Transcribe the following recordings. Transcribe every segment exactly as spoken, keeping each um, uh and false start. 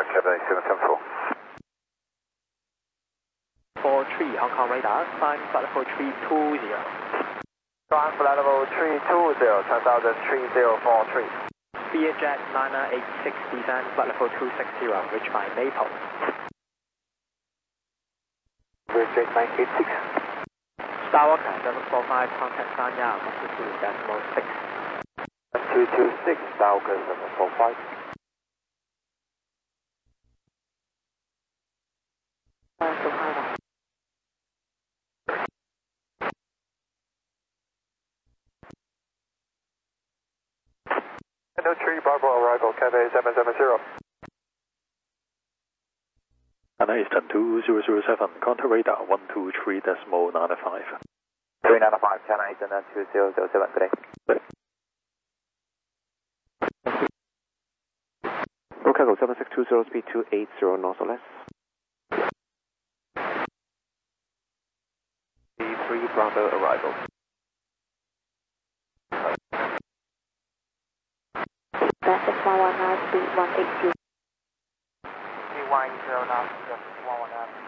Cathay seven seven four. four three, Hong Kong radar, climb flight level three two zero. Climb flight level three two zero, ten thousand three zero four three. Vietjet niner eight six, descend flight level two six zero, reach by Maple. Vietjet nine eight six. Skywalker seven four five, contact Sanya, one two two decimal six. one two two six, Skywalker seven four five. No tree, Bravo arrival, Cathay seven seven zero. And Eastern two zero zero seven, contact radar one two three decimal nine five. three nine five, China Eastern two zero zero seven, good day. Local seven six two zero, speed two eight zero knots or less. three Bravo arrival. That's one one nine, speed one eight zero. one zero nine, one one nine.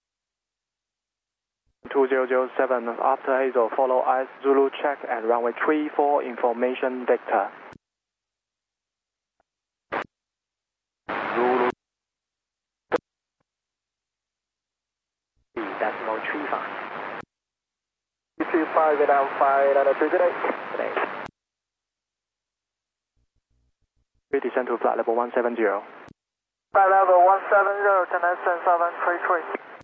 two zero zero seven, after Hazel, follow ice Zulu check and runway three four, information Victor. Zulu. Decimal three five. three five, get down five, nine two, good day. Good day. We descend to flight level one seven zero. Flight level one seven zero, descent seven three three.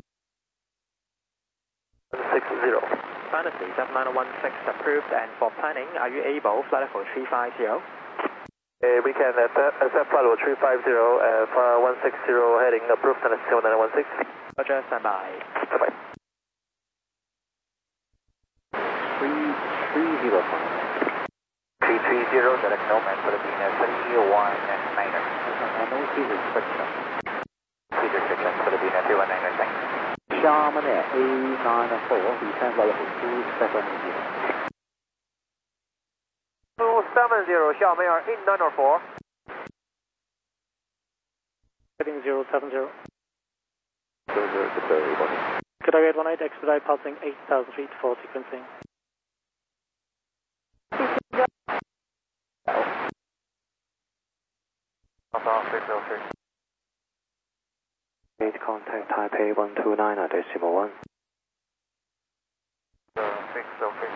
six zero. Fantasy seven nine one six approved, and for planning, are you able flight level three five zero? Uh, we can accept, accept flight level three five zero, uh, for one six zero heading approved, and seven nine one six. Roger, stand by. Bye bye. three three zero five. three three zero, direct nomad Filipino three one niner. N O C restriction. Speed restriction Filipino three one niner, thanks. Sharman Air A nine four, descend flight level two seven zero. two seven zero, Xiaomi Air eight nine four. Heading zero seven zero. zero zero, good morning. Could I get one eight expedite passing eight thousand feet for sequencing? six oh three. Eight contact Taipei one two nine decimal one. six oh three.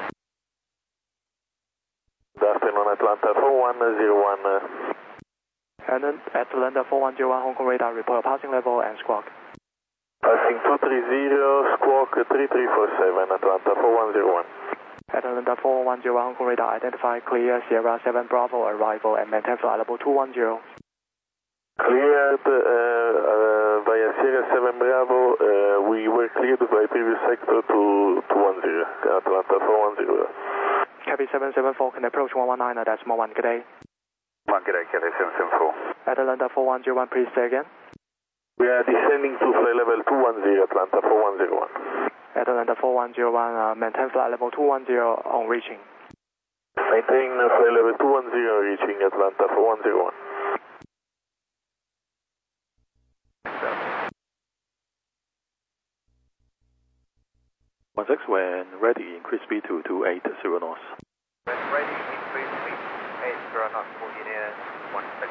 Good afternoon, Atlanta four one zero one. And then Atlanta four one zero one, Hong Kong radar, report passing level and squawk. Passing two three zero, squawk three three four seven, Atlanta four one zero one. Atlanta four one zero one, Hong Kong radar, identify clear Sierra seven Bravo arrival and maintain flight level two one zero. Cleared uh, uh, via Sierra seven Bravo, uh, we were cleared by previous sector to two one zero, Atlanta four one zero. Copy seven seven four, can approach one one nine, decimal one, good day. one, good day, Cathay seven seven four. Atlanta four one zero one, please say again. We are descending to flight level two one zero, Atlanta four one zero one. Atlanta four one zero one, uh, maintain flight level two one zero on reaching. Maintain flight level two one zero, reaching Atlanta four one zero one. one six, when ready, increase speed to two eight zero knots. When ready, increase speed eight zero knots, moving in one six.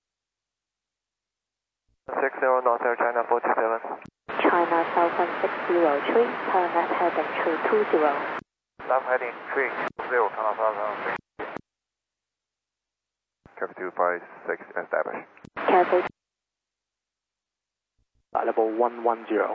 six zero knots, Air China four two seven. China South one six zero three, turn left heading three two zero. Left heading three zero, turn off three. Traffic two five six, establish. Cathay Flight level one one zero.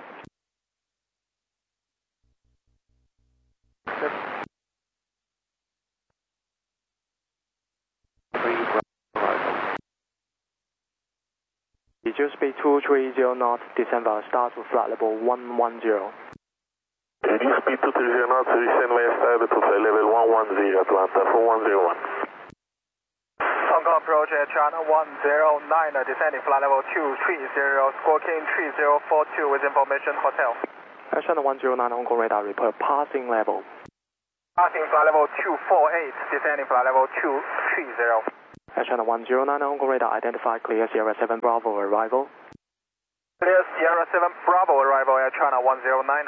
Reduce speed two three zero knots, descend via start to flight level one one zero. Reduce speed two three zero knots, descend via start to flight level one one zero, Atlanta four one zero one. Hong Kong approach Air China one zero nine, descending flight level two three zero, squawking three zero four two with information hotel. Air China one zero nine, Hong Kong radar, report passing level. Passing flight level two four eight, descending flight level two three zero. Air China one zero nine, Hong Kong radar, identify clear Sierra seven Bravo arrival. Clear Sierra seven Bravo, arrival Air China one zero nine.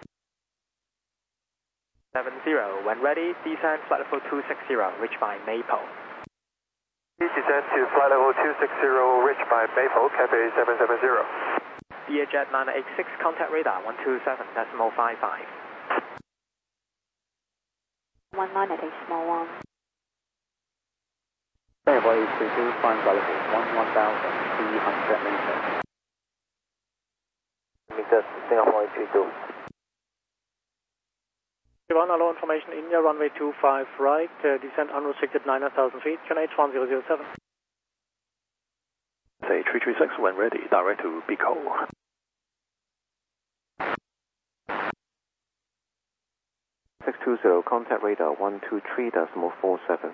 seven zero, when ready, descend flight level two six zero, reached by Maple. Descend to flight level two six zero, reached by Maple, Cathay seven seven zero. Learjet nine eight six, contact radar one two seven decimal five five. one nine at decimal one. Airway three two, climb flight level one one thousand three hundred meters. Meters, Singapore three two. One, allow information, India, runway two five right, uh, descent unrestricted nine thousand feet, Q N H one zero zero seven. Say three three six, when ready, direct to Pico. six two zero, contact radar one two three decimal four seven.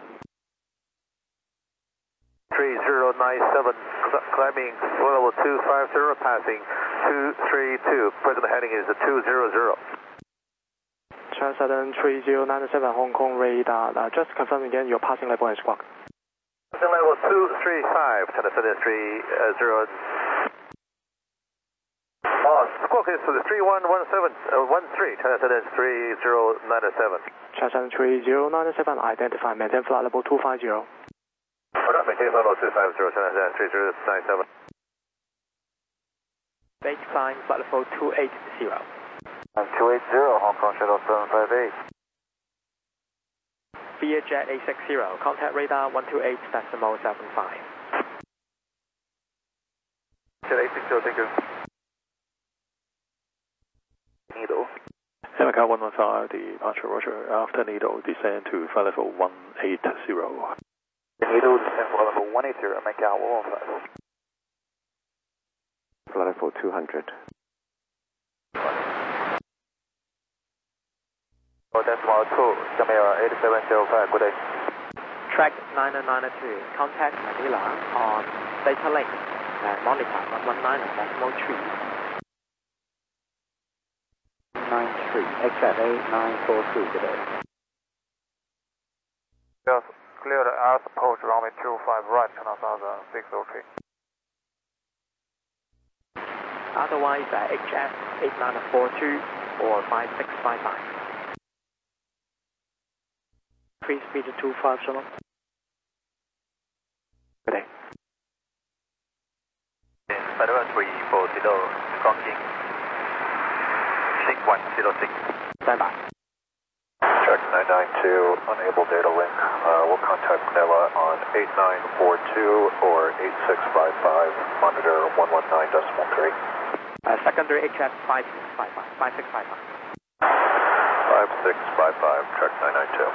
three zero nine seven, climbing flight level two five zero, passing two three two. Present heading is two zero zero. Transatlantic three zero nine seven, Hong Kong radar. Uh, just confirm again your passing level and squawk. Passing level two three five, Transatlantic three zero. Oh, squawk is three one one seven, uh, one three, Transatlantic three zero nine seven. Transatlantic three zero nine seven, identify, maintain flight level two five zero. Alright, maintain flight level two five zero, Transatlantic three zero nine seven. Base climb flight level two eight zero. two eight zero, Hong Kong Shuttle seven five eight. Learjet eight six zero, contact radar one two eight decimal seven five. Jet eight six zero, thank you. Needle. America one one five, departure Roger, after Needle, descend to flight level one eight zero. Needle, descend flight level one eight zero, America one one five. Flight level two hundred. Oh, decimal two, Jamaica eight seven zero five, good day. Track nine nine two, contact Manila on data link and monitor one one nine decimal three. nine three, exit eight nine four two, good day. Just clear the air approach runway two five right, China Southern six oh three. Otherwise, uh, H F eight nine four two or five six five five. Free speed to two five zero. Good day. Federal three four zero, squawking six one zero six. Stand by. Check nine nine two, unable data link. Uh, we'll contact Manila on eight nine four two or eight six five five, monitor one one nine decimal three. Uh, secondary H F five six five five, five six five five. five six five five, check nine nine two.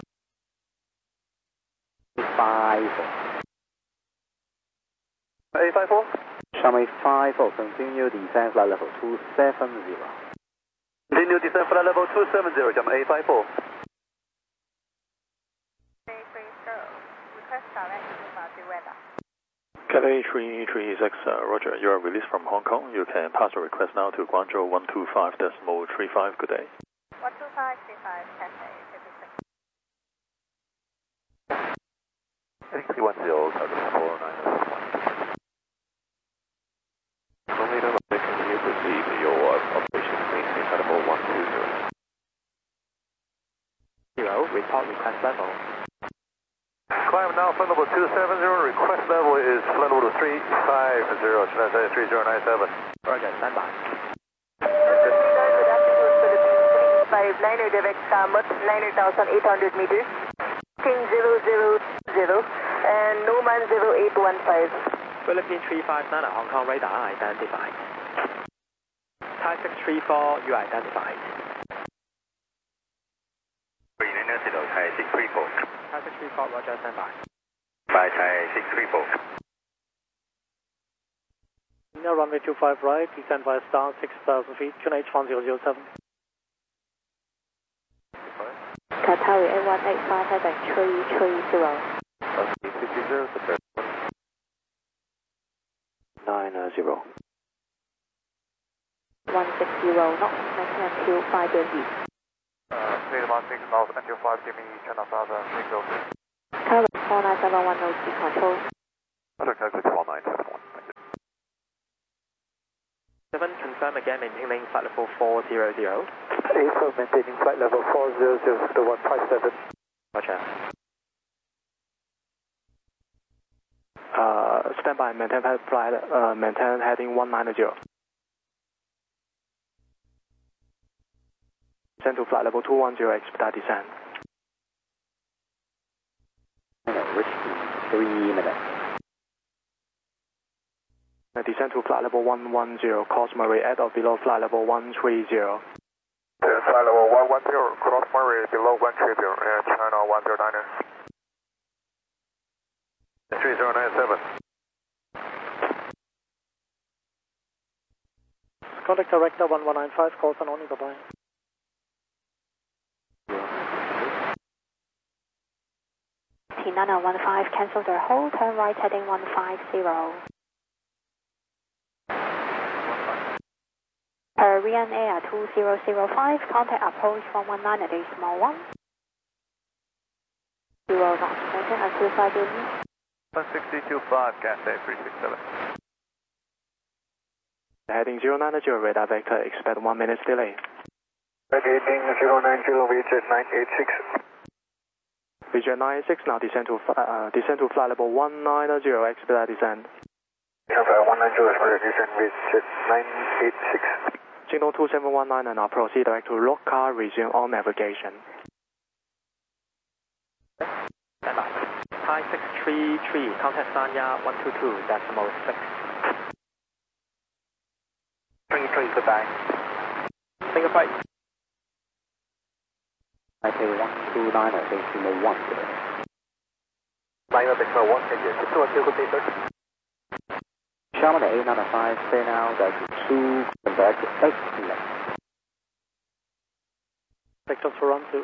five four. eight five four? Runway five four, continue descent flight level two seven zero. Continue descent flight level two seven zero, jump eight five four. three three zero, request direct to weather. Cathay three three six, uh, Roger, you are released from Hong Kong. You can pass a request now to Guangzhou one two five decimal three five, good day. one two five three five, Cathay fifty-six. three one zero, target four nine one. Only know that continue to proceed your uh, operation maintain flight level one two zero. Zero, report request level. Climb now, flight level two seven zero, request level is flight level three five zero, China three zero nine seven. Roger, stand by. Five liner direct Samet, nine thousand eight hundred meters. King zero zero zero and Noman zero eight one five. Philippine three five nine, Hong Kong radar identified. Thai six three four, you identified. Thai six three four. Thai six three four, Roger, stand by. By Thai six three four. Now runway two five right, descend via star six thousand feet, Q N H one zero zero seven. Qatari A one eight five, heading three three zero. nine zero. one six zero, not maintain until five thirty. Uh, speed about six knots until five K M, China Southern six oh three. Tower four nine seven one oh two control. Other exit four nine seven one. seven, confirm again, maintaining flight level four zero zero. April, maintaining flight level four zero zero to one five seven. Roger. Uh, stand by, maintain flight, uh, maintain heading one nine zero. Descend to flight level two one zero, expedite descent. Risky, three minutes. Descend to flight level one one zero, course Murray at or below flight level one three zero. Uh, flight level one one zero, cross Murray below one three zero, and China one zero nine nine. three zero nine seven. Contact director one one nine five, calls on only, bye-bye. T nine one five, cancel the hold, turn right heading one five zero. Korean Air two zero zero five, contact approach from one nine at decimal one. Zero knots, maintain at two five zero. one six two five, Cathay three six seven. Heading zero nine zero, radar vector, expect one minute delay. Heading zero nine zero, Vietjet nine eight six. Vietjet nine eight six, now descend to, uh, descend to flight level one nine zero, expedite descent. Flight one nine zero, expedite descent, Vietjet nine eight six. Signal two seven one nine and now proceed direct to Locka, resume all navigation. Stand by. Thai six three three, contact Sanya one two two, decimal six. three three, goodbye. Single flight. I K one two nine at decimal one. Nine decimal one, thank you. two one two, good day, sir. Sharman eight nine five, stay now, that's two, and back to eight minutes. Vector Toronto.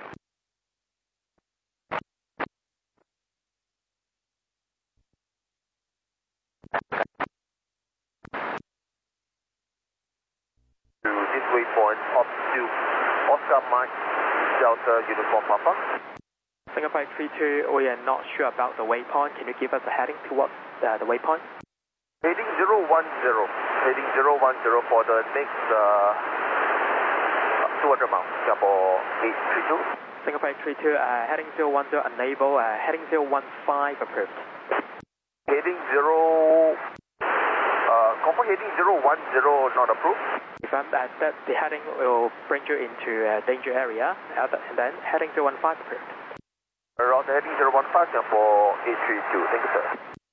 To this waypoint, up to Oscar Mike, Delta Uniform Papa. Single flight three two, we are not sure about the waypoint. Can you give us a heading towards uh, the waypoint? Heading zero one zero. Heading zero one zero for the next uh, two hundred miles. Singapore eight three two. Single flight three two, uh, heading zero one zero, enable, uh, heading zero one five approved. Heading zero. Uh, confirm heading zero one zero not approved. If I'm that, that the heading will bring you into a danger area, uh, and then heading zero one five approved. Around heading zero one five, Singapore eight three two. Thank you, sir.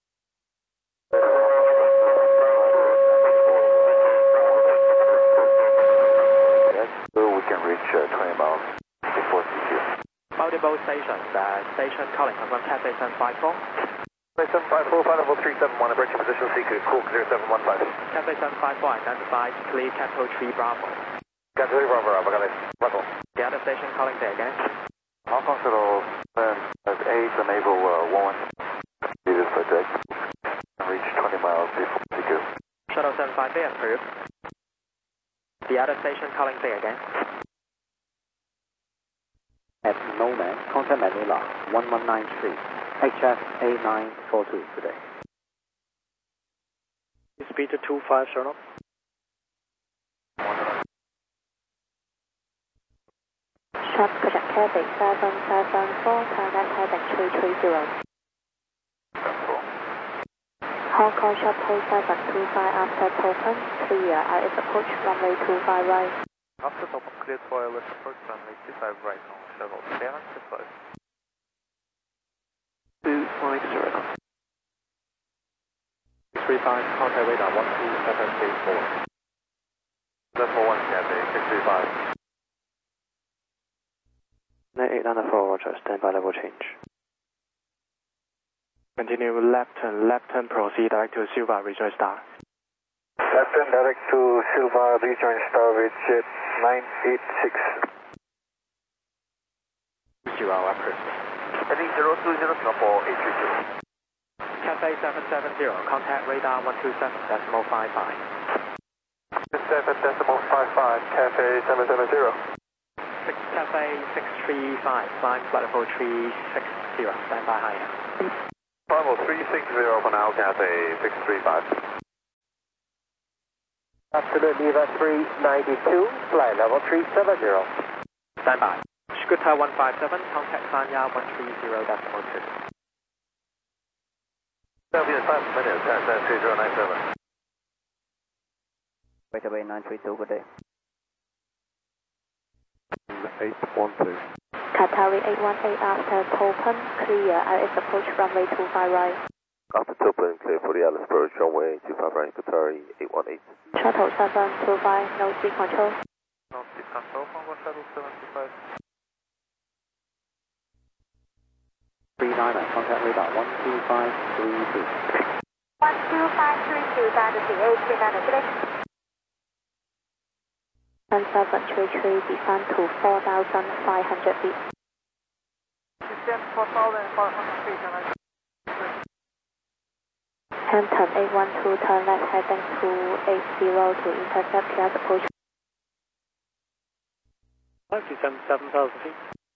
So we can reach uh, twenty miles before C Q. Multiple stations, uh, station calling from Cathay seven five four. seven five four, flight level three seven one, approaching position C Q, Cook zero seven one five. Cathay seven five four, identified, clear Capital three Bravo. Capital three Bravo, Bravo, got it. Bravo. The other station calling there again. Hong Kong Shuttle uh, has eight, enable uh, one. This project can reach twenty miles before C Q. Shuttle seven five eight approved. The other station calling there again. At the moment, contact Manila one one nine three, H F A nine four two today. Speed to two five, Sherlock. Shop project Cathay seven seven four, turn left heading three three zero. Hong Kong Shuttle seven two five after open, clear, I is approach runway two five right. After top cleared for L S approach runway two five right on Shuttle seven two five. two five zero. three five, contact radar one two seven three four. Level one, Cathay six three five. eight nine four, Roger, standby level change. Continue left turn, left turn, proceed direct to Silva, rejoin star. Left turn direct to Silva, rejoin star with jet nine eight six. Zero approved. Heading zero two zero, Singapore eight three two. Cathay seven seven zero, contact radar one two seven decimal five five. seven decimal five five, Cathay seven seven zero. Six, Cathay six three five, flying flight level three six zero, standby higher. Flight level three six zero for now, Cathay six three five. Absolute Viva three ninety-two, flight level three seven zero. Stand by. Scooter one five seven, contact Sanya one three zero decimal two. Celsius five minutes, contact three zero nine seven. Waitaway nine three two, good day. eight one two. Qatari eight one eight after Topan, clear, I S approach runway two five right. After Topan, clear for the Alice approach runway two five right, Qatari eight one eight. Shuttle seven two five, no speed control. No speed control from one shuttle seven two five. three niner, contact radar one two five three two. one two five three two, Fantasy eight three nine, today. one seven three three, descend to four thousand five hundred feet. Descend four thousand five hundred feet, can I? Hampton eight one two, turn left heading to eight zero to intercept P S approach. Descend seven thousand feet.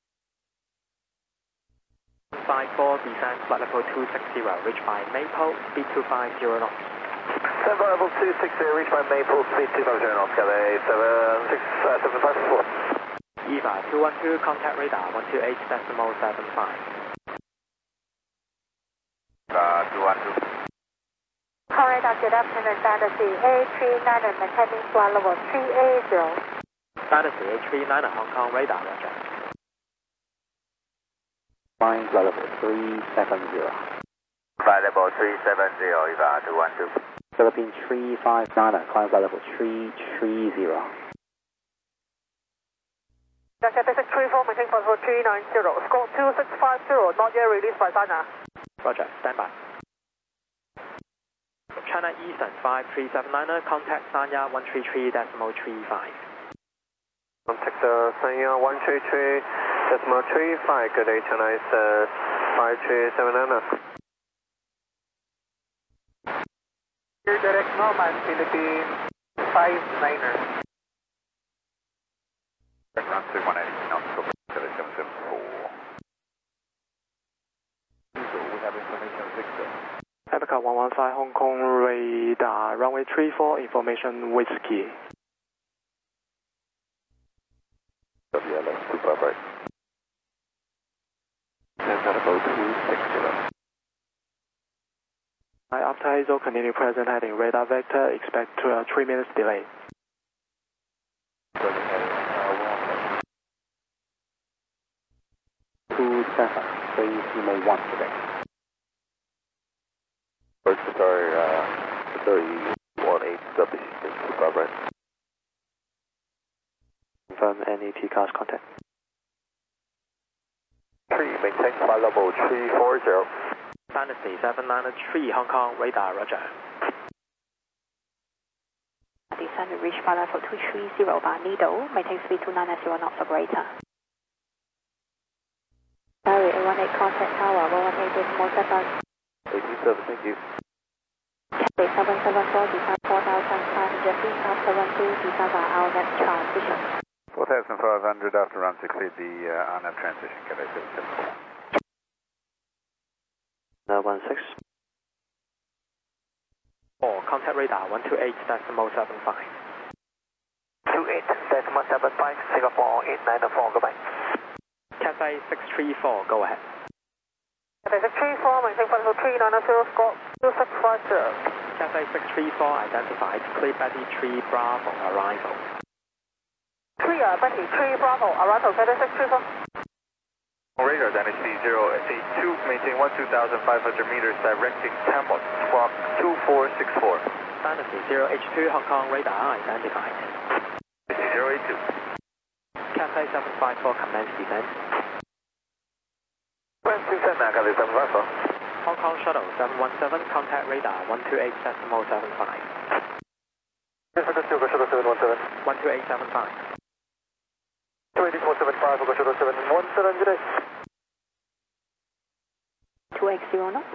five four, descend flight level two six zero, reach by Maple, speed two five zero knots. Descend flight level two six zero, reach by Maple, speed two five zero knots, Cathay seven six seven five four. Eva two one two, contact radar one two eight decimal seven five. Uh, two one two. Call radar, good afternoon, Fantasy eight three nine, maintaining flight level three eight zero. Fantasy eight three nine, Hong Kong radar, roger. Flying flight level three seven zero. Flight level three seven zero, Eva two one two. Philippine three five niner, climb flight level three three zero. Cathay six three four, maintaining flight level three nine zero. Score two six five zero, not yet released by Sanya. Roger, stand by. China Eastern five three seven niner, contact Sanya one three three decimal three five. Contact uh, Sanya one three three decimal three five, good day, China is uh, five three seven niner. Your direct Norman, Philippines five niner. Ground two one eight, knots, copy, seven seven four. We have information Victor. Epica one one five, Hong Kong radar, runway three four, information whiskey. W L S two five right. Descend level two six zero. After I S O, continue present heading radar vector, expect to a three minutes delay. two seven three Lima one today. First Qatar, uh, Qatar one eight, W two five right. Confirm any T C A S contact. three, maintain flight level three four zero. Fantasy seven nine three, Hong Kong radar, roger. Descend to reach flight level two three zero by Needle, maintain speed two nine zero knots operator. Sorry, eight one eight contact tower, one one eight decimal seven. eighty-seven, thank you. Cathay seven seven four, descend four thousand five hundred feet after run two, descend by our next transition. four thousand five hundred after run six, lead the uh, R N A V transition, Cathay seven seven four. Uh, one six. four, contact radar one two eight decimal seven five. two eight decimal seven five, Singapore eight nine four, goodbye. Cathay six three four, go ahead. Cathay six three four, maintain flight level three nine zero, score two six five zero. Cathay six three four identified, clear Betty three Bravo, arrival. Clear, Betty three Bravo, arrival, Cathay six three four. Radar Dynasty zero eight two, maintain one two thousand five hundred meters, directing Tampa, squawk two four six four. Fantasy zero H two, Hong Kong radar identified. zero eight two. Cathay seven five four, commence descent. one two seven, Cathay seven five four. Hong Kong shuttle seven one seven, contact radar one two eight decimal seven five. Shuttle seven one seven. one two eight seven five. two eight one seven five, Shuttle seven one seven today. two eight zero knots.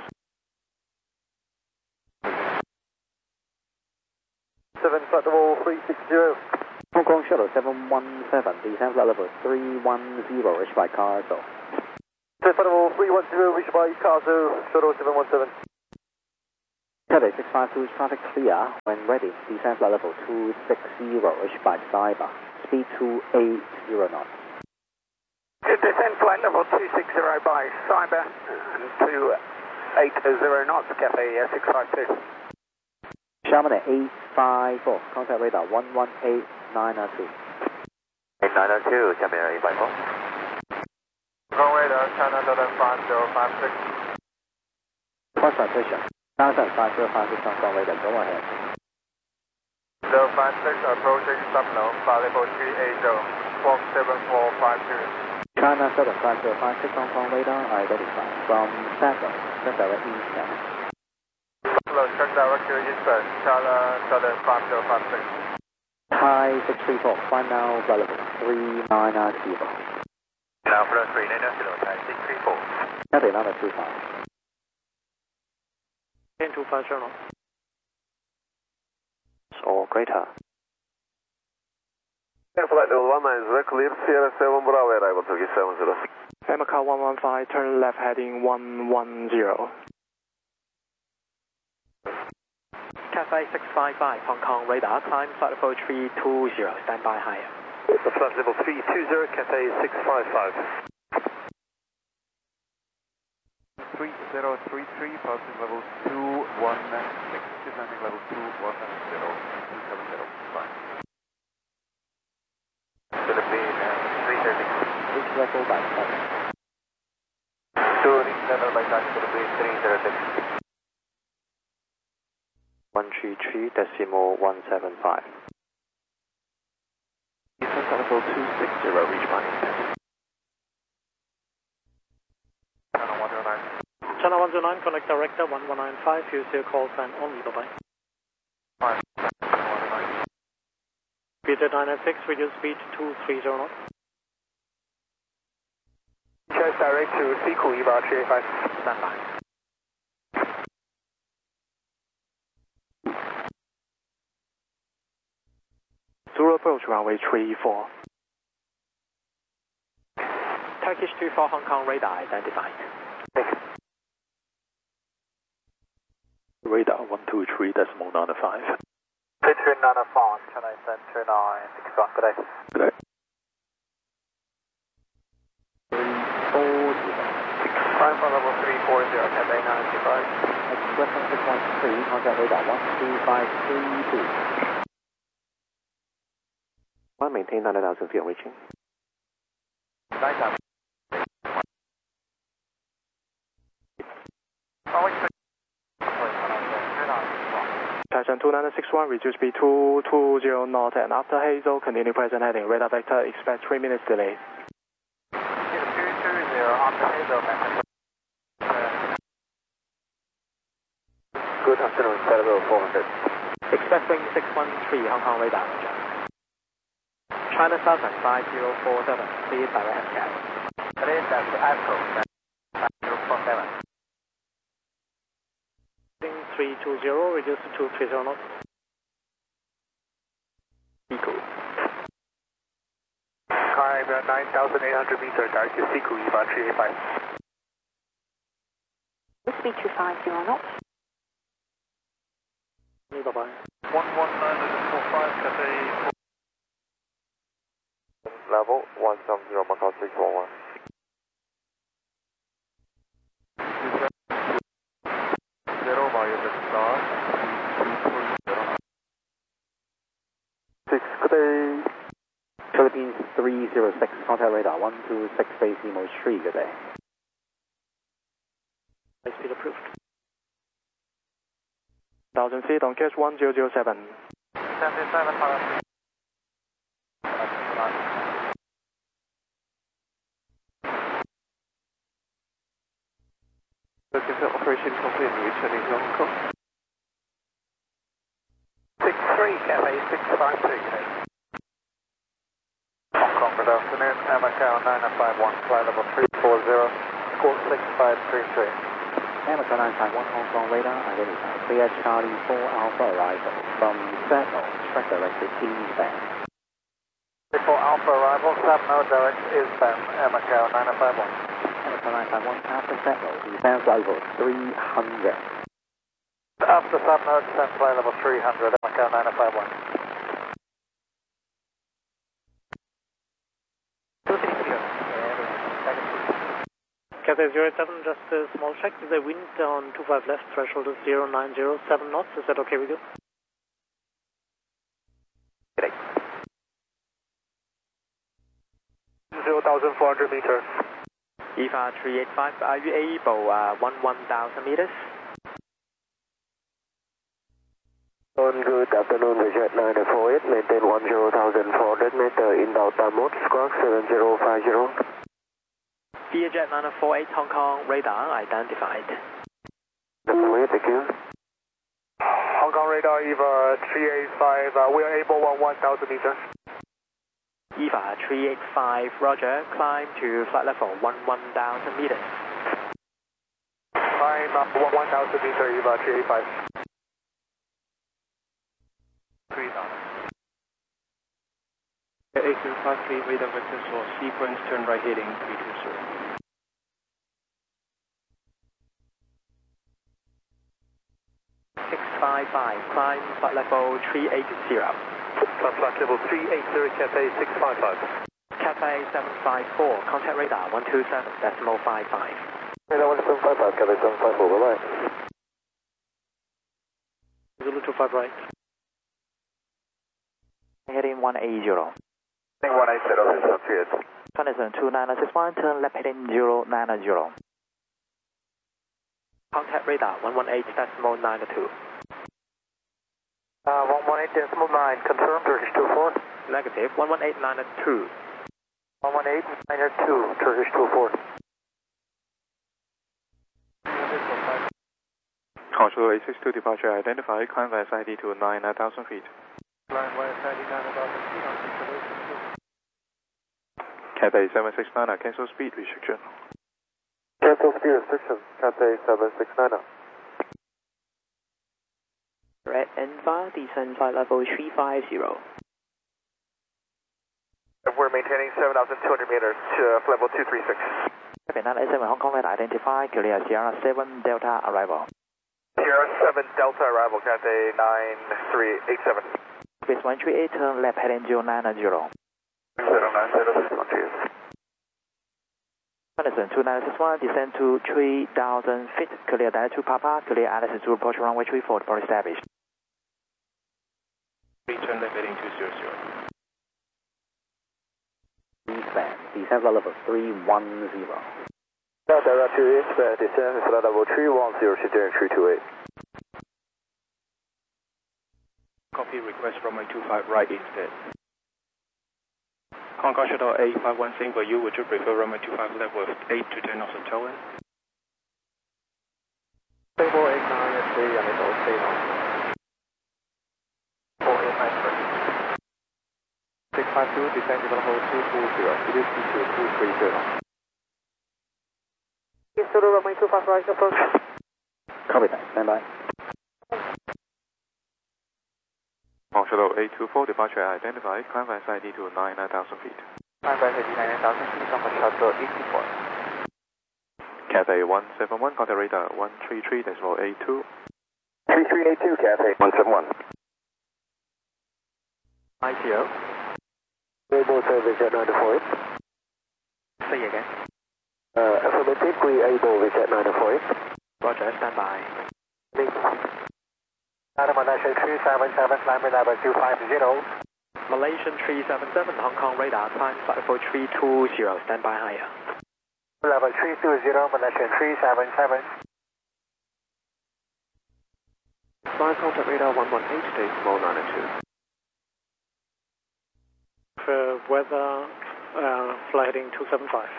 seven flight level three six zero. Hong Kong shuttle seven one seven, descend flight level three one zero, reached by Carso. Descend flight level three one zero, reached by Carso, Shuttle seven one seven. Shuttle seven one seven. Shuttle seven one seven, Hong Kong shuttle seven one seven, descend flight level three one zero, reached by Carso. Descend flight level three one zero, reached by Carso, Shuttle seven one seven. Cathay six five two, traffic clear. When ready, descend flight level two six zero, H by Cyber. Speed two eight zero knots. Descend flight level two six zero by Cyber, two eight zero knots, Cathay six five two. Chamonix eight five four, contact radar one one eight nine two. eight nine two, Chamonix eight five four. Wrong radar, China Southern five zero five six. Cross transition. China Southern five zero five six on ground radar, go ahead. zero five six, approaching sublow, flight level three eight zero, four seven four five two. China Southern five zero five six on ground radar, identified from Seattle, check direct eastbound. Sublow, check direct to eastbound, China Southern five zero five six. Thai six three four, find now flight level three nine zero. Now for three nine zero, Thai six three four. Cathay nine two five. ten two five zero. Or greater. Flight level one nine zero, clear Sierra seven Bravo, arrival Turkey seven zero. Macau one one five, turn left heading one one zero. Cathay six five five, Hong Kong radar, climb flight level three two zero, stand by higher. Flight level three two zero, Cathay six five five. three zero three three, passing level two one six, descending level two one zero, two seven zero, fine. Philippine three thirty. Reach level by seven. Two reach level by taxi Philippine three zero six. one three three decimal one seven five. Descent level two six zero, reach my intent. China one zero nine. China one zero nine, connect director one one nine five, use your call sign only, bye bye. Fine. one zero nine. Peter nine nine six, reduce speed two three zero knots. Choice direct to Siku Eva three eight five. Stand by. Zulu approach runway three four. Turkish two four, Hong Kong radar identified. Radar one two three decimal nine five. Pitcher nine five, Chennai Center nine six one, good day. Good day. Four zero. Climb for level three four zero, Cathay nine two five. Express one six one three, contact radar one two five three two. One maintain nine thousand feet reaching. nine thousand. Tyson two nine six one, reduce speed two two zero knot, and after Hazel, continue present heading. Radar vector, expect three minutes delay. two two zero, after Hazel, message. Good afternoon, Celebrate four hundred. Expect wing six one three, Hong Kong radar. China Southern five zero four seven, please direct F C A S. Today, that's ASCO, five zero four seven. three two zero, reduce to two three zero knots. Eco. Climb nine thousand eight hundred meters, direct to Siku Eva three eight five. Speed two five zero knots. Bye bye. one one nine four five, Cathay. Level one seven zero, Macau six one one. Zero, via the star. Six, good day. Philippines three zero six, contact radar one two six decimal three, good day. High speed approved. Thousand feet on catch one zero zero seven. seventy-seven, Tower. Operation complete, returning to Hong Kong. six three, Cathay six five two, Hong Kong, good afternoon. Macau nine five one, flight level three four zero, score six five three three. Macau nine five one, Hong Kong radar, identified. Clear Charlie four Alpha arrival from Seattle, track directed eastbound. four Alpha arrival, subno direct eastbound, Macau nine five one. Macau nine five one, after Seattle, descends over three hundred. After Submerge, descend flight level three hundred, Macau nine five one. Cathay zero seven, just a small check. The wind on two five left, threshold is zero nine zero seven knots. Is that okay with you? Great. zero thousand four hundred meters. E V A three eight five, are you able uh, one one thousand meters? On good afternoon, Vietjet nine four eight, maintain one zero thousand four hundred meter in Delta mode, squawk seven zero five zero. Vietjet nine four eight, Hong Kong, radar identified. Thank you. Hong Kong radar, E V A three eight five, uh, we are able one one thousand meters. E V A three eight five, roger, climb to flight level one one thousand meters. Climb up one thousand meters, E V A three eight five. eight two five three, radar vector source, sequence, turn right heading three two zero. six five five, climb flight level three eight zero. Climb flight level three eight zero, Cathay six five five. Cathay seven five four, contact radar one two seven decimal five five. Radar one seven five five, Cathay seven five four, bye bye. Zulu two five right. Heading one eight zero. one eight zero, this is good. Connection two nine six one, turn left heading zero nine zero. Contact radar one one eight decimal nine two. Uh, one one eight decimal nine, confirm, Turkish two four. Negative, one one eight nine two. one one eight nine two, Turkish two four. Control eight six two departure identified, climb via I D to nine thousand feet. Climb via I D nine thousand feet on Cathay seven six nine, cancel speed restriction. Cancel speed restriction, Cathay seven six nine. Red Enva, descend flight level three five zero. We're maintaining seven thousand two hundred meters to uh, level two three six. Cathay nine eight seven, Hong Kong radar identified, clear Sierra seven Delta arrival. Sierra seven Delta arrival, Cathay nine three eight seven. Base one three eight, turn left heading zero nine zero. zero nine zero, this is one two. Connection two nine six one, descend to three thousand feet, clear Delta two Papa, clear Alice to approach runway three four, depart established. Return left heading two zero zero. Descend, descend flight level three one zero. Delta two eight, descend flight level three one zero, steering three two eight. Copy request from runway two five right instead. Hong Kong Shuttle eight five one, same for you, would you prefer runway two five left with eight to ten knots of tail wind? Stable eight nine three, and it's okay now. four eight nine three. six five two, descend to level two two zero, it is to two three zero. Yes, Zulu runway two five right, approach. Copy that, stand by. Hong Shuttle eight two four, departure identified, climb via I D to nine thousand feet. Climb via I D nine thousand feet, Hong Kong Shuttle eight two four. Cathay one seven one, contact radar one three three decimal eight two. three three eight two, Cathay one seven one. I C O. Able service at nine four eight. Say again. Uh, affirmative, we able Vietjet nine four eight. Roger, stand by. Malaysian three seven seven, climb level two five zero. Malaysian three seven seven, Hong Kong radar, climb flight level three two zero, stand by higher. Level three two zero, Malaysian three seven seven. Fly contact radar one one eight, decimal nine two. For weather, uh, fly heading two seven five.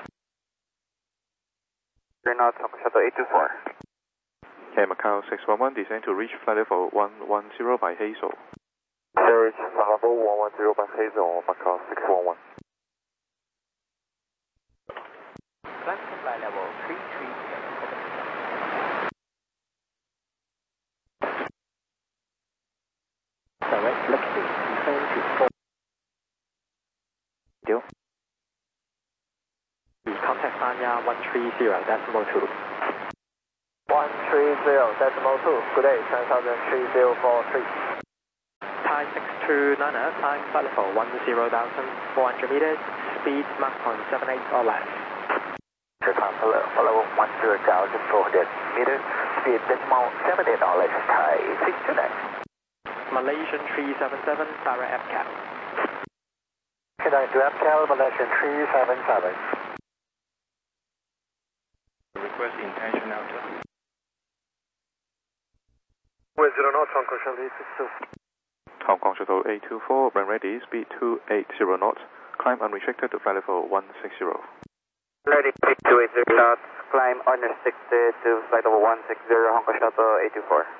Three knots, Hong Kong Shuttle eight two four. Okay, Macau six one one, descend to reach flight level one one zero by Hazel. Reach flight level one one zero by Hazel, Macau six one one. Climb to flight level three three zero. Direct flexing, descend to four. Deal. Contact Sanya one three zero, decimal two. one three three zero decimal two. Good day, ten thousand three zero four three. Thai six two niner, climb flight level one zero thousand four hundred meters, speed Mach one seven eight or less. Climb flight level one zero thousand four hundred meters, speed decimal seven eight or less, Thai six two nine. Malaysian three seven seven, direct F C A L. Direct to F C A L, Malaysian three seven seven. Request intention out. West zero knots, Hong Kong Shuttle eight six two. Hong Kong Shuttle eight two four, when ready, speed two eighty knots, climb unrestricted to flight level one sixty. Ready, speed two eighty knots, climb unrestricted to flight level one sixty, Hong Kong Shuttle eight two four.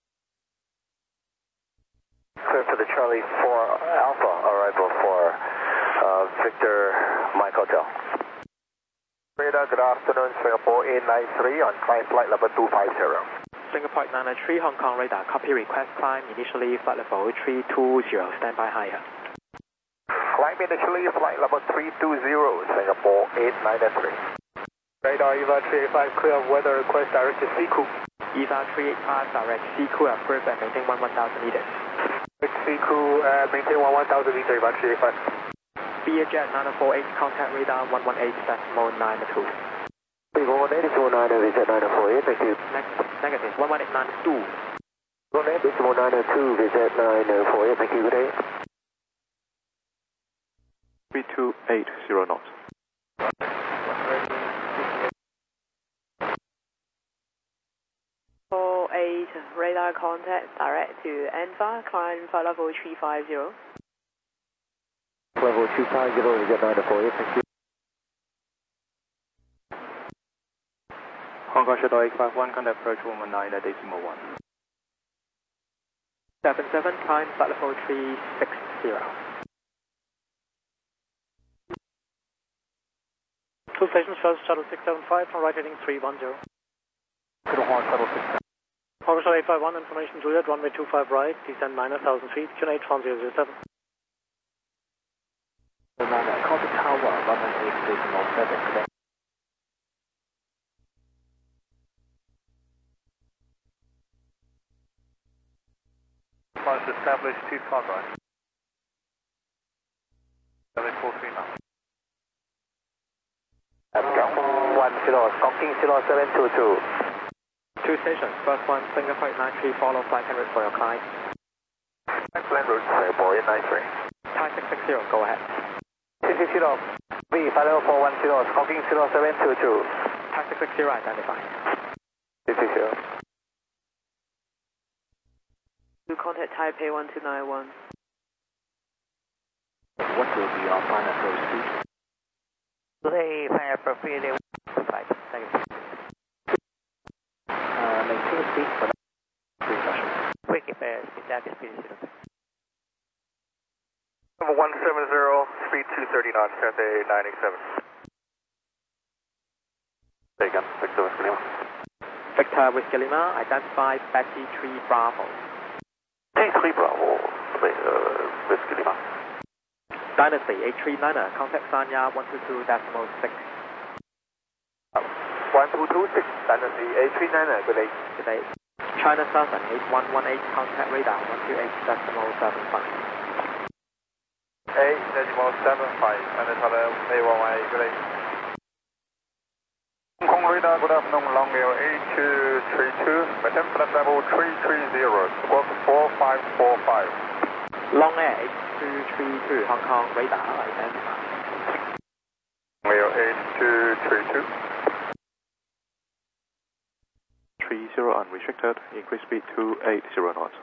Clear for the Charlie four Alpha, arrival for uh, Victor Mike Hotel. Radar, good afternoon, Singapore eight nine three on climb flight level two five zero. Singapore nine nine three, Hong Kong radar, copy request climb, initially flight level three two zero, standby higher. Climb initially flight level three two zero, Singapore eight nine three. Radar, Eva three eight five, clear of weather request direct to C C U. Eva three eight five, direct C C U, approved and maintain one one thousand meters. C C U, uh, maintain one one thousand meters, Eva three eight five. Beerjet nine four eight, contact radar one one eight decimal nine two. one one eight decimal nine, Beerjet nine four eight, thank you. Next, negative, one one eight nine two. one one eight decimal nine two, Beerjet nine four eight, thank you, good day. Speed two eighty knots. four eight, radar contact direct to Enfa, climb flight level three five zero. Level two five zero, Beerjet nine four eight, thank you. Hong Kong Shuttle eight five one, contact approach one one nine decimal one. seven seven, climb flight level three six zero. Two stations, first Shuttle six seven five, on right heading three one zero. To the Horn Shuttle six seven. Hong Kong Shuttle eight five one, information Juliet, runway two five right, descend nine thousand feet, Q N H one zero zero seven. Call the tower, runway eight decimal seven, connect. Must establish two five right. four three nine. one zero, Stalking zero seven two two. Two stations, first one, Singapore eight nine three, follow flight ten for your climb. Land route, Singapore eight nine three. Thai six six zero, go ahead. six six zero, V, flight level four one zero, Stalking zero seven two two. Thai six six zero, identify. six six zero. You contact Taipei one two nine one. What will be our final approach speed? Today, fire appropriate flight. Thank you. Uh, maintain speed for the pre-session. Quick affairs, speed that is speed zero. Number one seven zero, speed two thirty knots, Cathay nine eight seven. There you go, Victor Whiskey Lima. Victor Whiskey Lima, identify Betty three Bravo. T three Bravo, uh, Whiskey Lima. Dynasty eight three niner, contact Sanya one two two decimal six. one two two six, Dynasty eight three niner, good day. Good day. China Southern eight one one eight, contact radar one two eight decimal seven five. eight decimal seven five, and it's on A one one eight, good day. Hong Kong radar, good afternoon, long air eight two three two, maintain flight level three three zero, squawk four five four five. Long Air eight two three two, Hong Kong radar, identify. Air eight two three two. three zero unrestricted, increase speed two eighty knots.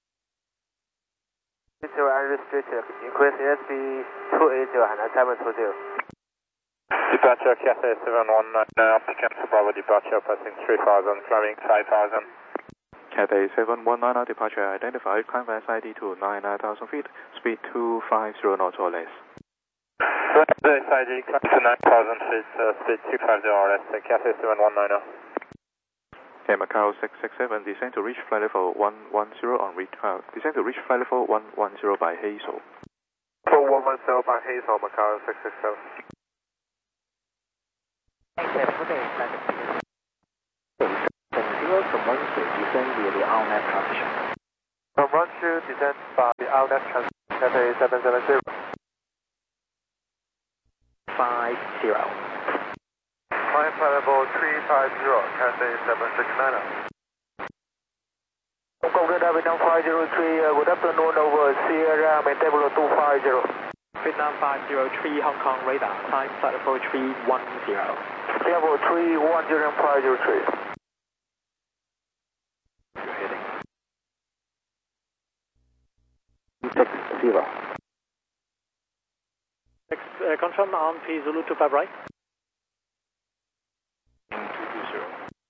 Zero unrestricted, increase airspeed two eighty and seven two zero. Departure Cathay seven one nine, applicant to Bravo departure, passing three thousand, climbing five thousand. Cathay seven one nine, departure identified, climb S I D to nine thousand feet, speed two fifty knots or less. S I D, climb to nine thousand feet, uh, speed two fifty or less, Cathay seven one nine. Okay, Macau six six seven, descend to reach flight level one one zero on reach, uh, descend to reach flight level one one zero by Hazel. four one one zero by Hazel, Macau six six seven. zero from one two, descend via the R N A V transition. From one two, descend by the R N A V transition, Cathay seven seven zero. five zero. Climb flight level three five zero, Cathay seven six nine. Hong Kong radar Vietnam five zero three, uh, good afternoon over Sierra, maintain below two five zero. Vietnam five zero three Hong Kong radar, climb flight level three one zero. Level three one zero five zero three. You're heading. six zero. Six, uh, confirm R M P Zulu two five right. two two zero.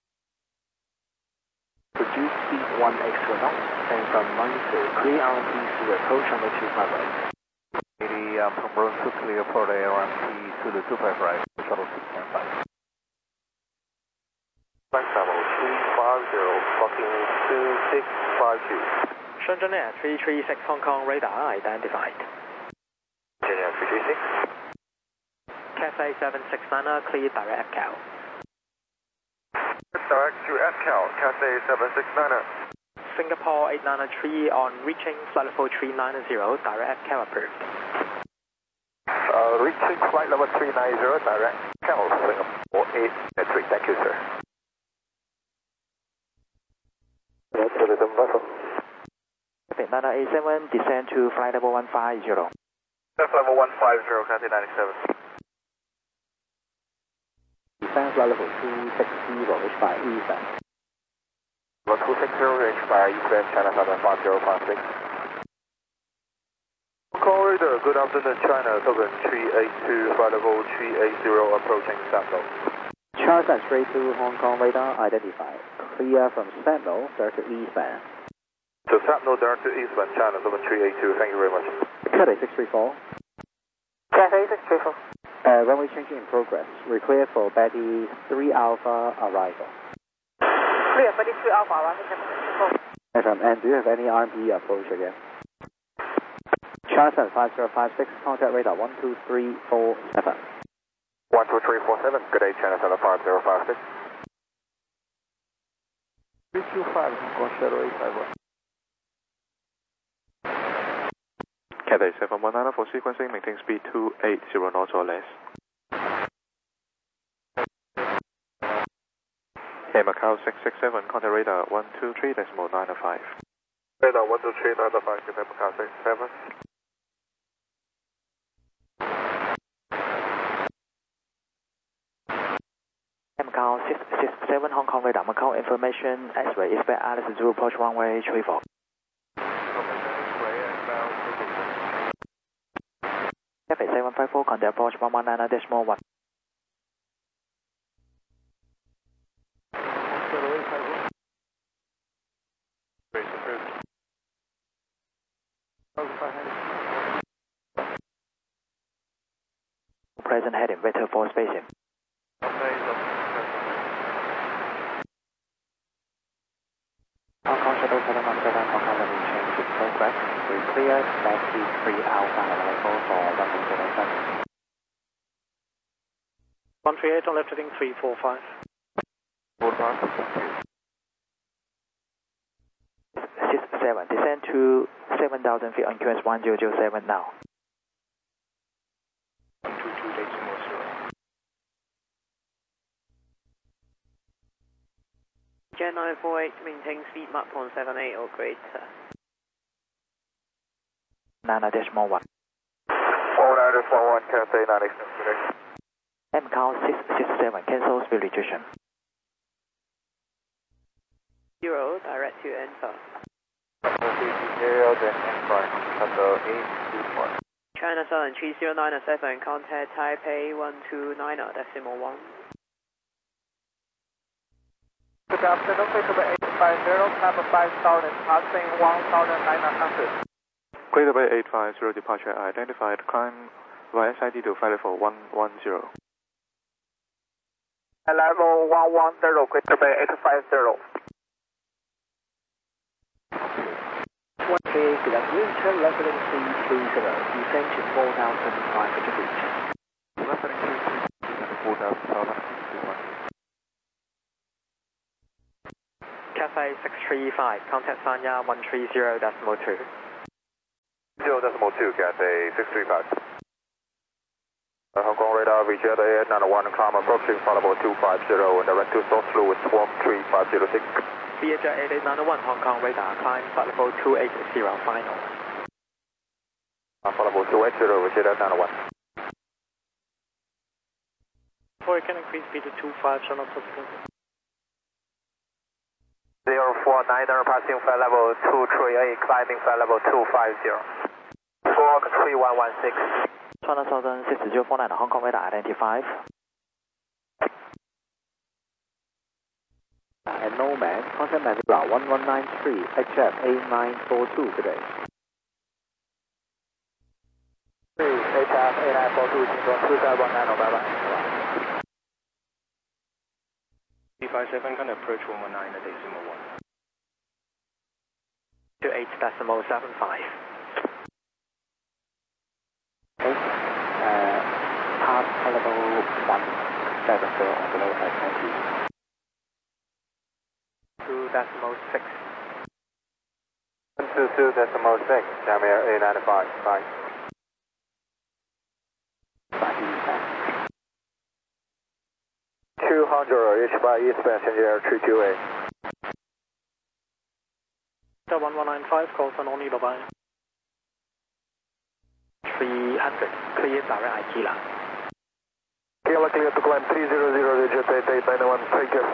Reduce speed one extra knot, and from one two, clear R M P Zulu approach runway two five right. eighty um, from Rome to clear for the R M P Zulu two five right, shuttle six point five. Flight level two five zero, fucking two six five two. Shenzhen Air three three six Hong Kong radar identified. Shenzhen Air three three six. Cathay seven six nine, clear direct F C A L. Direct to F C A L, Cathay seven six nine. Singapore eight nine three on reaching flight level three nine zero, direct F C A L approved. Uh, reaching flight level three nine zero, direct F C A L, Singapore eight nine three, thank you sir. Nana A seven, descend to flight level one five zero. Flight level one five zero, Cathay ninety-seven. Descend flight level two six zero, H by eastbound. Level two six zero, H by eastbound, China seven five zero five six. Hong Kong radar, good afternoon, China seven three eight two, flight level three eight zero, approaching Sentinel. Charles and straight to Hong Kong radar identified. Clear from Sentinel, direct to eastbound. So Sentinel direct to eastbound, China seven three eight two, thank you very much. Cathay six three four. Cathay six three four. Uh, runway changing in progress. We're clear for Betty three Alpha arrival. Clear, Betty three Alpha arrival, seven six four. F M, and do you have any R M P approach again? Charles and five zero five six, contact radar one two three four seven. one two three four seven, good day, China seven five zero five six. three two five, Hong Kong Shadow eight five one. Cathay seven one nine for sequencing, maintain speed two eight zero knots or less. Air Macau six six seven, contact radar one two three decimal nine five. Radar one two three nine five, Cathay Macau six seven. Macau six six seven, Hong Kong radar, Macau information, X-ray, expect Alice Zulu approach runway three four. Cathay seven five four, contact approach one one nine decimal one. Present heading, vector for spacing. Hong Kong Shuttle seven one seven, Hong Kong runway change in progress. We cleared taxi three Alpha arrival for runway seven seven. one three eight on left heading three four five. six seven, descend to seven thousand feet on Q S one zero zero seven now. one two two decimal zero. Jet nine four eight, maintain speed Mach one seven eight or greater. nine decimal one. four nine decimal one, Cathay ninety-seven today. M count six six seven, cancel speed reduction. Zero, direct to enter. Zero, then enter, Shuttle eight two four. China Southern three zero nine seven, contact Taipei one two nine decimal one. Good afternoon, Clear eight five zero, number five thousand, passing one thousand nine hundred. Clear Bay eight five zero, departure identified, climb via S I D to flight level one one zero. Level one one zero, Clear Bay eight five zero. one three, good afternoon, turn left heading three three zero, descend to four thousand five hundred feet. Left heading three three zero, four thousand five hundred feet. Cathay six three five, contact Sanya one three zero decimal two. zero decimal two, Cathay six three five. Uh, Hong Kong radar, V J A eight nine one, climb approaching Falabo two five zero, and direct to source fluid one three five zero six. V J A eight nine one, Hong Kong radar, climb flight level two eight zero, final. Uh, Falabo two eight zero, V J A eight nine one. Before you can increase speed to two five, shall not subsequently. zero four niner, passing flight level two three eight, climbing flight level two five zero. Squawk three one one six. China Southern six zero four nine, Hong Kong radar identified. And Nomad, contact Manila one one nine three, H F eight nine four two today. three, H F eight nine four two,请从two seven one nine, bye bye. three five seven can approach one one nine decimal one. two eight decimal seven five. Okay. Uh, pass level one seven zero on below at twenty. two decimal six. one two two decimal six, Jamir eight nine five, bye. two hundred, H by East passenger three two eight. one one nine five, calls on only, bye bye. three hundred, clear direct I T L A. Kilo clear to climb three zero zero, digit eight eight nine one, take care.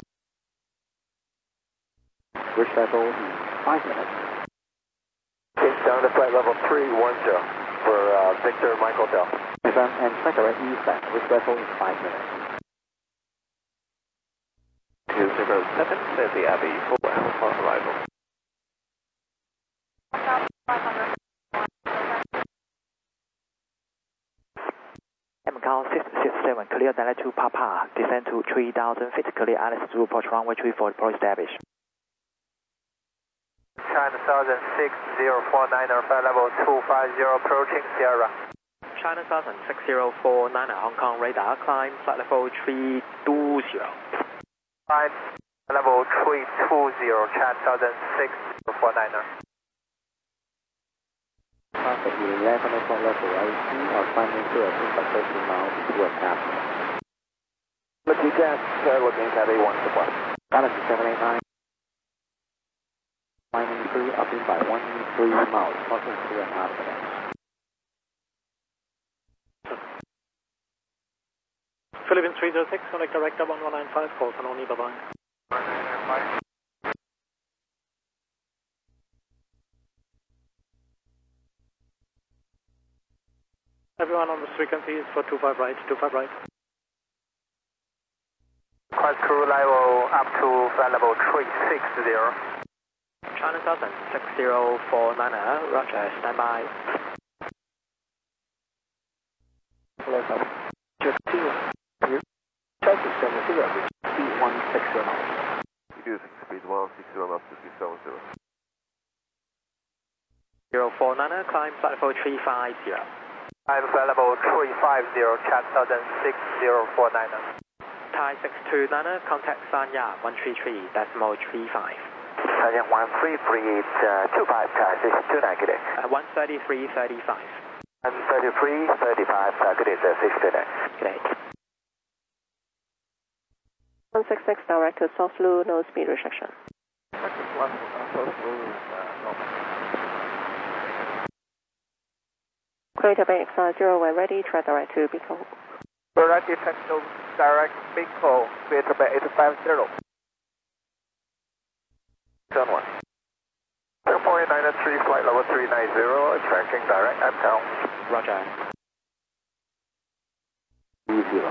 Which level in five minutes? It's down to flight level three one zero for uh, Victor Michael Del. Confirm and track direct east left, which level in five minutes? two zero seven, City Abbey, full Alpha arrival. M C O six six seven, clear direct to Papa, descend to three thousand feet, clear Alice through approach runway three four, deploy established. China Southern six zero four nine, flight level two five zero, approaching Sierra. China Southern six zero four nine, Hong Kong radar, climb flight level three two zero. Climb level three two zero, China Southern six zero four nine. Traffic eleven o'clock level eighteen, or climbing through a two by thirteen miles to a half. Looking gas, uh, looking at A one supply. Galaxy seven eight nine. Climbing through up in by one three miles, crossing two and a half minutes. Philippines three zero six, connect director one one nine five, calls on only, bye bye. Everyone on the frequency is for two five right, two five right. Cross crew level up to flight level three six zero. China Southern six zero four nine, Roger, stand by. Hello, sir. Just two. Here. Chelsea seven zero, speed one six zero knots. Reducing speed one six zero knots to six seven zero. zero four nine, climb flight level three five zero. I'm flight level three five zero, China Southern six zero four nine. Thai six two nine, contact Sanya one three three decimal three five. Sanya one three three two five, Thai six two nine, good day. Uh, one thirty-three thirty-five. one thirty-three thirty-five, good day, six two nine. Good day. one six six, direct to soft blue, no speed restriction. Clear to X zero when ready, try direct to Bico. Direct to direct Bico, clear to eight five zero. Turn one. zero point nine three, flight level three nine zero, tracking direct at town. Roger. two zero.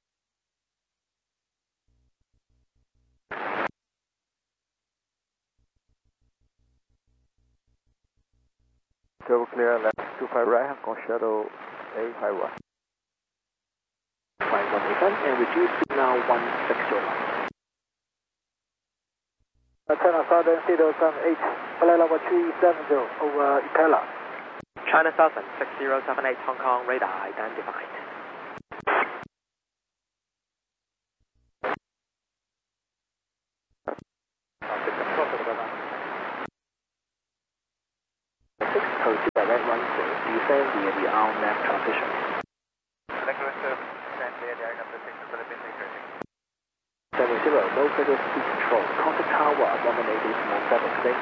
Turbo clear left two five right, Hong Kong Shadow A five one. Five one event and reduce to now one six zero. China Southern zero seven eight, flight level three seven zero, over Itala. China Southern six zero seven eight, Hong Kong radar identified. Six direct one zero, descend via the R N A V transition. seven zero, no further speed control. Contact tower one one eight nine seven today.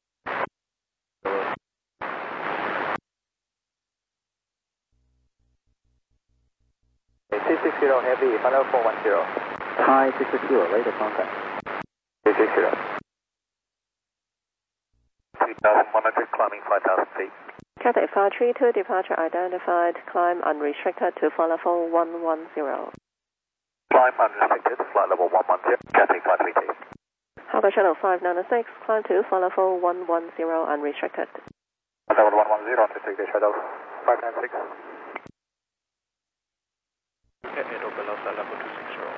six six zero heavy, final four one zero. Thai six six zero, radar contact. six six zero. three thousand one hundred, climbing five thousand feet. Cathay five three two, departure identified, climb unrestricted to flight level one one zero. Climb unrestricted, flight level one one zero, Cathay five three two. Harbour Shuttle five nine six, climb to flight level one one zero unrestricted. Level one one zero, unrestricted shuttle five nine six. Get it below flight level two six zero.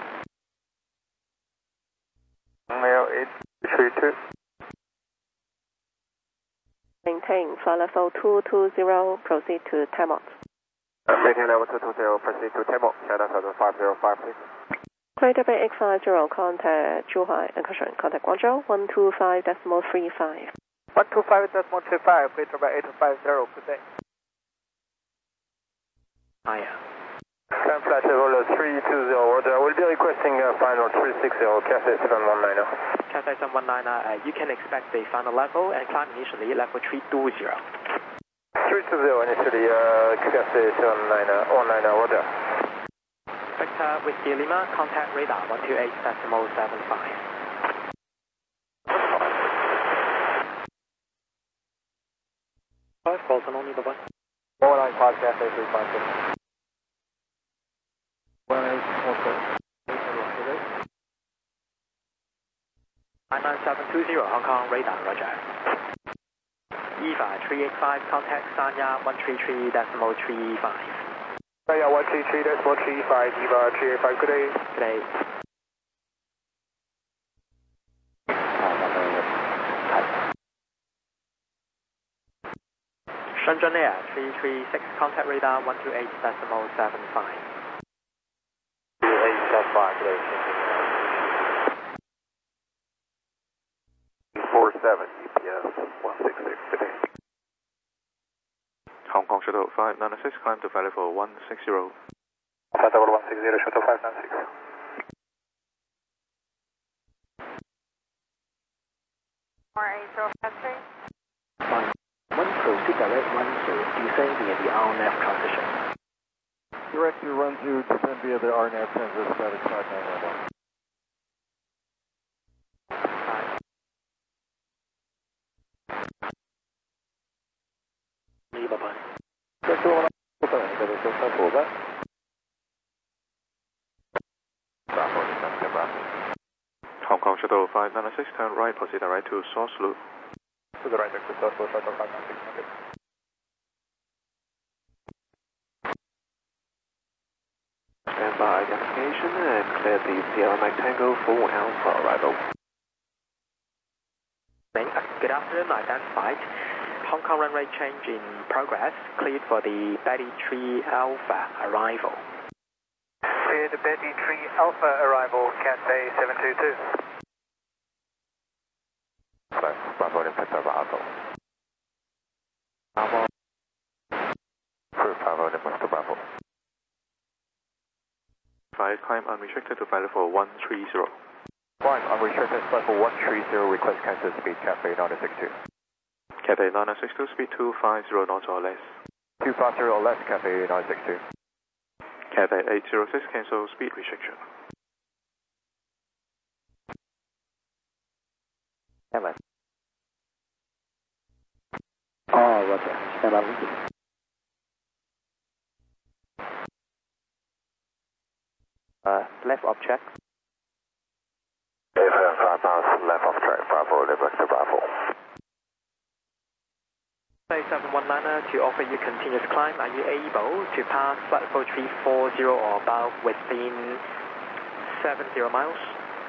Mail eight three two. Maintain flight level two two zero, proceed to Tamot. Maintain level two two zero, proceed to Tamot, China Southern five zero five please. Clear W X five zero, contact Zhuhai, and caution, contact Guangzhou one two five decimal three five. one two five decimal three five, clear W eight five zero, good day. Hiya. Climb flight level three two zero, order. We'll be requesting uh, final three six zero, Cathay seven one nine. Cathay seven one nine, uh, you can expect the final level and climb initially level three two zero. three two zero initially, uh, Cathay seven one nine, order. Victor Whiskey Lima, contact radar one two eight decimal seven five. Five calls and only bye bye. four nine five, Cathay three five six. one eight four four. nine nine seven two zero, Hong Kong radar, roger. Eva three eight five, contact Sanya one three three decimal three five. Sanya one three three decimal three five, Eva three eight five, good day. Good day. Shenzhen Air three three six, contact radar one two eight decimal seven five. two eight seven five, good day. four seven, U P S one six six, good day. Hong Kong Shuttle five nine six, climb to flight level one six zero. Flight level one six zero, Shuttle five nine six. four eight zero five three. Fine. One proceed direct one zero, descend via the R N A V transition. Direct to run to descend via the R N A V transit status five nine nine one. Bye bye. Hong Kong Shuttle five nine six, turn right, proceed direct to source loop. To the right, to source loop, Shuttle five nine six, okay. Stand by identification and clear the Sierra Mike Tango for Alpha arrival. Good afternoon, identified. Hong Kong runway change in progress, cleared for the Betty three Alpha arrival. Cleared the Betty three Alpha arrival, Cathay seven two two. Bravo, Victor Bravo. Bravo. Proof Bravo, Victor Bravo. Flight climb unrestricted to flight level one three zero. Climb unrestricted, flight level one three zero, request cancel speed, Cathay nine six two. Cathay nine six two, speed two five zero knots or less. two five zero or less, Cathay nine six two. Cathay eight zero six, cancel speed restriction. Seven. Oh, roger. Stand by leading. Uh, left object. F M five miles left of track, Bravo, Victor Bravo. seven one nine, to offer you continuous climb, are you able to pass flight level three four zero or above within seventy miles?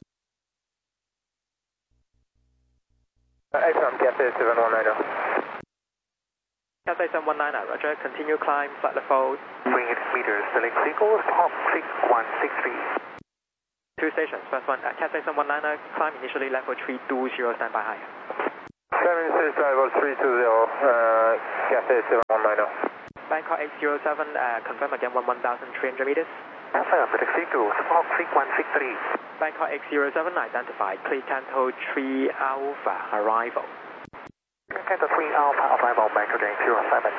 Uh, F M, Cathay seven one nine. Cathay seven one nine, roger, continue climb, flight level three hundred meters, select sequence, Hop six one six three. Two stations, first one, uh, Cathay seven one nine, climb initially level three two zero, stand by higher. seven six Bravo three two zero, uh, Cathay seven one nine zero. Bangkok eight zero seven, uh, confirm again one one thousand three hundred meters. Alpha, taxi to Squawk six one six three. Bangkok eight zero seven, identified, clear Canto three Alpha, arrival. Canto three Alpha, arrival, Bangkok eight zero seven.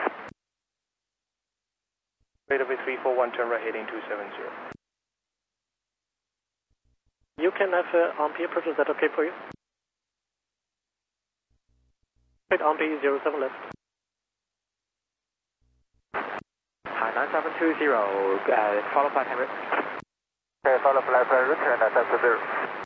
Radar three four one, turn right heading two seven zero. You can have uh, Ampere approach, is that okay for you? Right, Ampere zero seven left. Hi, nine seven two zero, uh, follow flight Henry. Okay, follow flight Henry, and nine seven two zero.